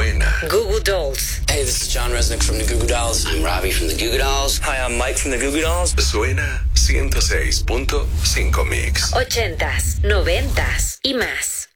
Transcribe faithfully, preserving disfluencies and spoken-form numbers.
Suena. Goo Goo Dolls. Hey, this is John Resnick from the Goo Goo Dolls. I'm Robbie from the Goo Goo Dolls. Hi, I'm Mike from the Goo Goo Dolls. Suena ciento seis punto cinco Mix. Ochentas, noventas y más.